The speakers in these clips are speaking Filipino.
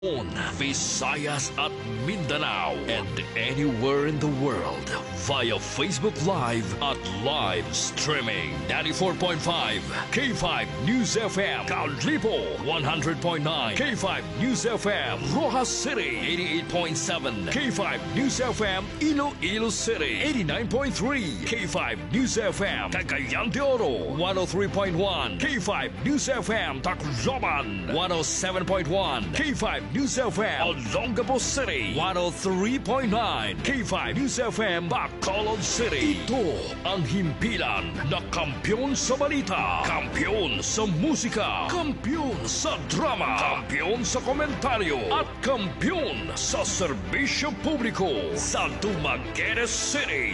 On Visayas at Mindanao and anywhere in the world via Facebook Live at live streaming 94.5 K5 News FM Caltripo, 100.9 K5 News FM Rojas City, 88.7 K5 News FM Iloilo City, 89.3 K5 News FM Cagayan de Oro, 103.1 K5 News FM Tacloban, 107.1 K5 News FM Olongapo City, 103.9 K5 News FM Bacolod City. Ito ang himpilan na kampiyon sa balita, kampiyon sa musika, kampiyon sa drama, kampiyon sa komentaryo, at kampiyon sa serbisyo publiko sa Dumaguete City,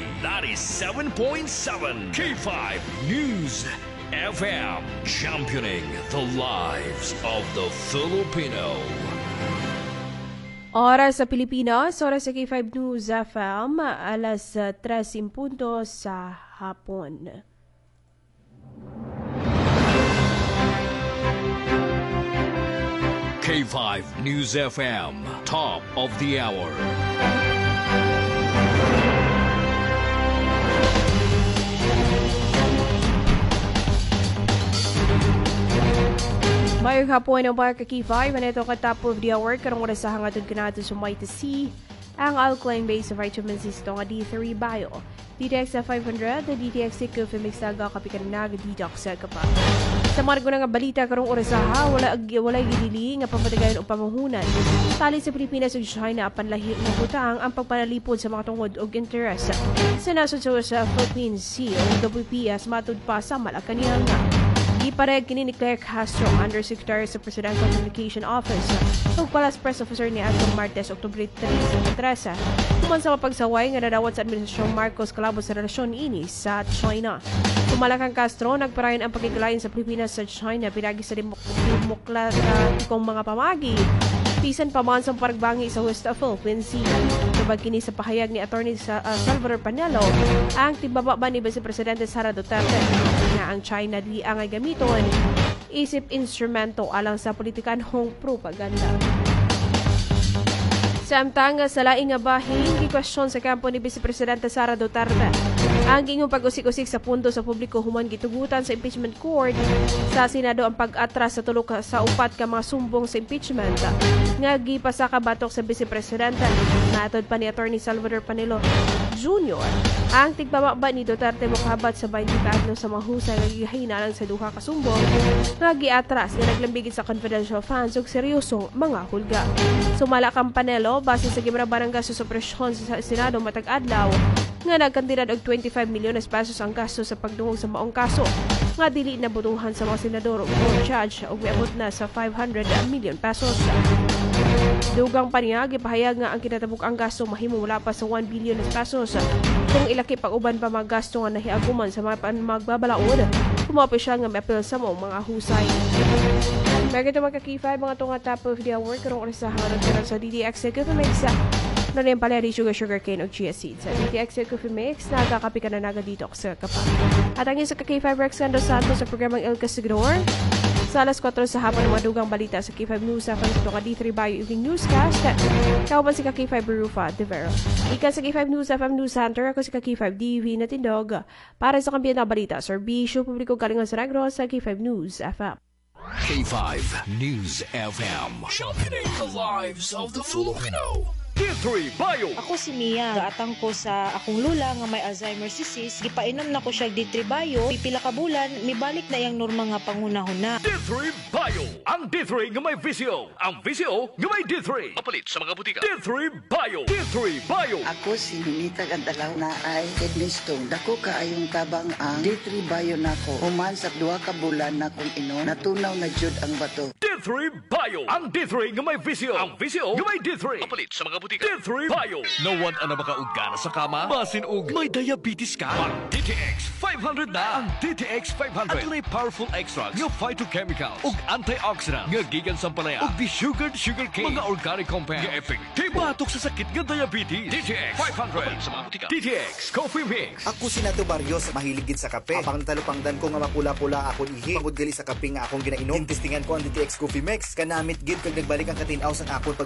97.7 K5 News FM, championing the lives of the Filipino. Oras sa Pilipinas, oras sa K5 News FM, alas 3:00 sa hapon. K5 News FM, top of the hour. Mayroong hapon ng mga ka-K5, ito ka top of the hour, karong oras sa hangatod ka natin sumay to see ang alkaline base of vitamin C ito nga D3 Bio. DTX 500, DTX Cofimix Naga kapikan na detox ka pa. Sa margo nga balita karong oras sa wala gidili nga pamatagayon o pamahunan. Tali sa Pilipinas ug China panlahi ng butang ang pagpanalipod sa mga tungod og interes. Sa nasod sa Philippines Sea o WPS matud pa sa Malacanang. Ipareg kini ni Claire Castro, Undersecretary sa Presidential Communication Office, ug palas press officer ni Antong Martes, Oktubre 13, kuman sa mapagsaway nga nadawat sa Administrasyong Marcos kalabot sa relasyon ini sa China. Tumalakang Castro, nagparayon ang pagkikalain sa Pilipinas sa China pinagi sa demokratikong mga pamagi. Pisan pa man sa paragbangi sa West Philippine Sea. Tubag kini sa pahayag ni Attorney Salvador Panelo, ang tibaba ba ni Vice Presidente Sara Duterte nga ang China di ang ay gamiton isip instrumento alang sa politikanhong propaganda. Samtang sa laing nga bahin, gikwestiyon sa kampo ni Vice Presidente Sara Duterte ang gingong pag-usik-usik sa pundo sa publiko human gitugutan sa impeachment court sa Senado ang pag-atras sa tulok sa upat ka mga sumbong sa impeachment nga gipasa ka batok sa Vice Presidente. Natod pa ni Attorney Salvador Panelo Jr. ang tigbababa ni Duterte mokahabat sa 20 kaadlaw sa mahusay nga gihinalang sa duha ka sumbong nga giatras nga naglambigit sa confidential funds ug seryosong mga hulga. Sumala kang Panelo base sa gibrabarang gasto sa presyon sa Senado matag adlaw nga nagkantidad og 25 milyones pesos ang gasto sa pagdungog sa maong kaso nga dili na butuhan sa mga senador o judge ug miabot na sa 500 million pesos. Dugang pa niya, gipahayag nga ang kinatabuk ang gasto mahimo wala pa sa 1 billion pesos kung ilaki pag-uban pa mga gasto nga nahiaguman sa mga magbabalaod. Kumapi siya nga may-appeal sa mga husay. Bago ito magka-K5, mga tunga top of the hour, karong oras sa hangarap sa DDX Cofimix na rin pala rin sugarcane o chia seeds. Sa DDX Cofimix, nagkakapi ka na naga-detox sa kapa. At ang isa ka-K5 Rex Sando Santos sa programang El Castigador. Sa alas 4 sa hapon ng madugang balita sa K5 News Afan ito ka D3 Bio Evening Newscast. Kauban si ka-K5 Rufa Devero. Ikan sa K5 News FM News Center, ako si ka-K5 DV na tindog. Para sa kampiyan na balita, serbisyo publiko galingan sa Negros sa K5 News FM. K5 News FM, championing the lives of the Filipino. D3 Bio. Ako si Mia. Gaatang ko sa akong lula nga may Alzheimer's disease. Gipainom na ko siya D3 Bio. Pipila ka bulan, mibalik na yung norma nga pangunahon na. D3 Bio. Ang D3 nga may visyo. Ang visyo nga may D3. Mapalit sa mga butika. D3 Bio. D3 Bio. Ako si Minita Gandalaw na ay kidney stone. Dako kaayong tabang ang D3 Bio nako. Human sa 2 ka bulan na kung inom, natunaw na jud ang bato. D3 Bio. Ang D3 nga may visyo. Ang visyo nga may D3. Mapalit sa mga butika. butika. D3 Bio. Nawan ang makaugana sa kama. Masin og may diabetes ka. Pag DTX 500 na. Ang DTX 500. At tunay powerful extracts nga phytochemicals ug antioxidants nga gikan sa palaya ug desugared sugarcane. Mga organic compounds nga epektibo batok sa sakit nga diabetes. DTX 500 sa mga butika. DTX Coffee Mix. Ako si Nato Barrios, mahilig gid sa kape. Apang talupangdan ko nga mapula-pula akon ihi. Pagod gali sa kape nga akong ginainom. Testingan ko ang DTX Coffee Mix. Kanamit gid kag nagbalik ang katinaw sa akon